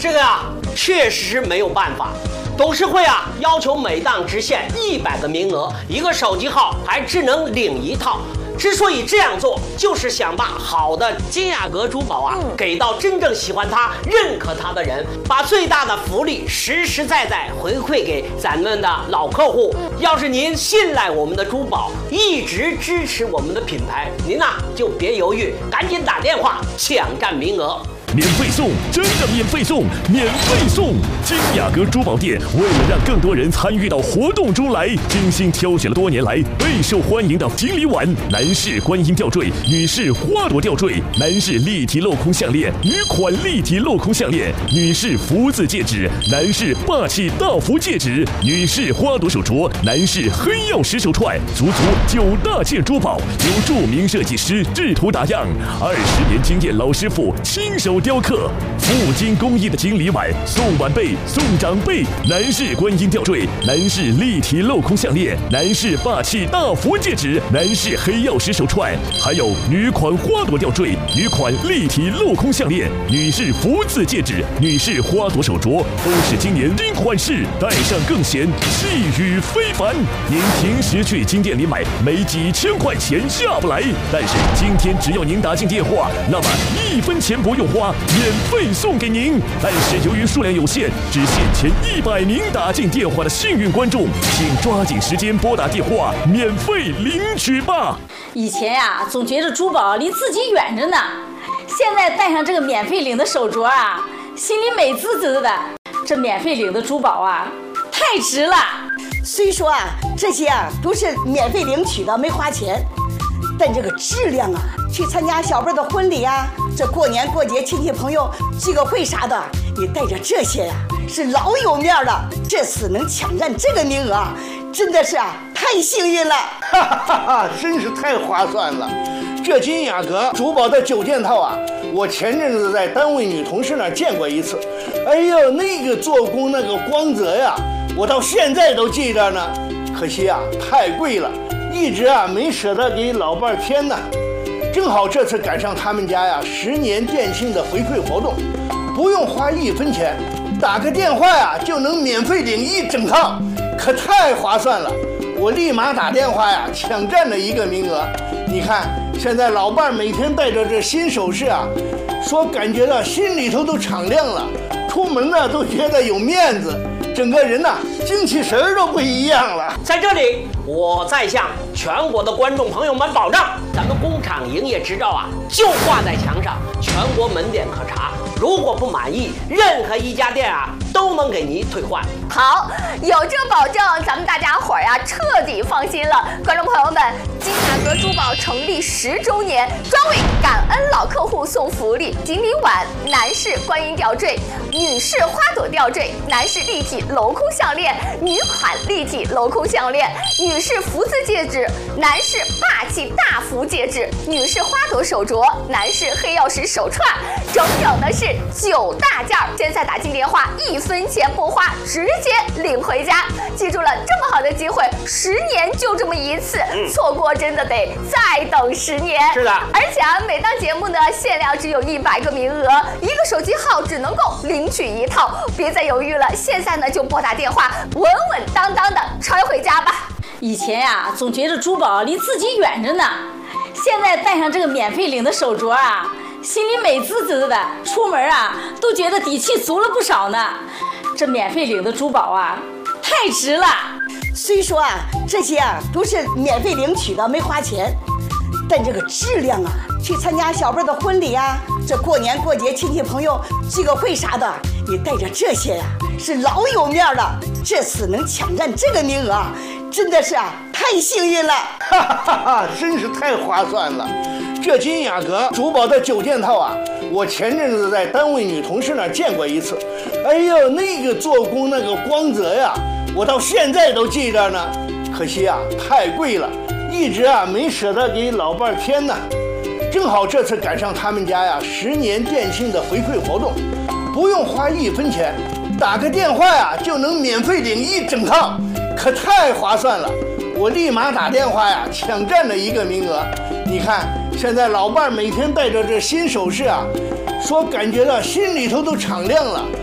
这个啊，确实是没有办法。董事会啊要求每档只限100个名额，1个手机号还只能领1套。之所以这样做，就是想把好的金雅阁珠宝啊给到真正喜欢它、认可它的人，把最大的福利实实在在回馈给咱们的老客户。要是您信赖我们的珠宝，一直支持我们的品牌，您呐就别犹豫，赶紧打电话抢占名额。 免费送，真的免费送，免费送！金雅阁珠宝店为了让更多人参与到活动中来，精心挑选了多年来备受欢迎的锦鲤碗、男士观音吊坠、女士花朵吊坠、男士立体镂空项链、女款立体镂空项链、女士福字戒指、男士霸气大福戒指、女士花朵手镯、男士黑曜石手串，足9大件珠宝由著名设计师制图打样，20年经验老师傅亲手雕刻，富金工艺的锦鲤碗送晚辈送长辈，男士观音吊坠，男士立体镂空项链，男士霸气大福戒指，男士黑曜石手串，还有女款花朵吊坠、女款立体镂空项链、女士福字戒指、女士花朵手镯，都是今年新款式，戴上更显气宇非凡。您平时去金店里买，没几千块钱下不来，但是今天只要您打进电话，那么1分钱不用花，免费送给您。但是由于数量有限，只限前100名打进电话的幸运观众，请抓紧时间拨打电话，免费领取吧。 以前呀，总觉得珠宝离自己远着呢，现在戴上这个免费领的手镯啊，心里美滋滋的。这免费领的珠宝啊，太值了。 虽说啊，这些啊都是免费领取的，没花钱，但这个质量啊，去参加小辈的婚礼啊，这过年过节亲戚朋友聚个会啥的，你带着这些呀，是老有面了。这次能抢占这个名额啊，真的是啊太幸运了， 哈哈哈，真是太划算了。这金雅阁珠宝的9件套啊，我前阵子在单位女同事那儿见过一次，哎呦，那个做工那个光泽呀，我到现在都记着呢。可惜啊，太贵了，一直啊没舍得给老伴儿添呢。正好这次赶上他们家呀10年店庆的回馈活动，不用花1分钱，打个电话呀就能免费领1整套，可太划算了。我立马打电话呀抢占了1个名额。你看现在老伴儿每天戴着这新首饰啊，说感觉到心里头都敞亮了，出门呢都觉得有面子，整个人呐精气神都不一样了。 在这里，我再向全国的观众朋友们保障，咱们工厂营业执照啊就挂在墙上，全国门店可查。如果不满意，任何一家店啊都能给您退换。 好，有这个保证，咱们大家伙儿呀彻底放心了。观众朋友们，金雅阁珠宝成立10周年，专为感恩老客户送福利：锦鲤碗、男士观音吊坠、女士花朵吊坠、男士立体镂空项链、女款立体镂空项链、女士福字戒指、男士霸气大福戒指、女士花朵手镯、男士黑曜石手串，整整的是9大件。现在打进电话，1分钱不花，直接领回家。记住了，这么好的机会，10年就这么一次，错过真的得再等10年。 是的， 而且啊，每档节目呢限量只有100个名额，1个手机号只能够领取1套，别再犹豫了，现在呢就拨打电话，稳稳当当的揣回家吧。 以前呀，总觉得珠宝离自己远着呢，现在戴上这个免费领的手镯啊，心里美滋滋的，出门啊都觉得底气足了不少呢。这免费领的珠宝啊，太值了。 虽说啊，这些啊都是免费领取的，没花钱，但这个质量啊，去参加小辈的婚礼啊，这过年过节亲戚朋友聚个会啥的，你带着这些呀，是老有面了。这次能抢占这个名额啊，真的是啊太幸运了， 哈哈哈，真是太划算了。这金雅阁珠宝的9件套啊，我前阵子在单位女同事那儿见过一次，哎呦，那个做工那个光泽呀，我到现在都记着呢。可惜啊，太贵了，一直啊没舍得给老伴儿添呢。正好这次赶上他们家呀10年店庆的回馈活动，不用花1分钱，打个电话呀就能免费领1整套，可太划算了。我立马打电话呀抢占了1个名额。你看现在老伴儿每天戴着这新首饰啊，说感觉到心里头都敞亮了，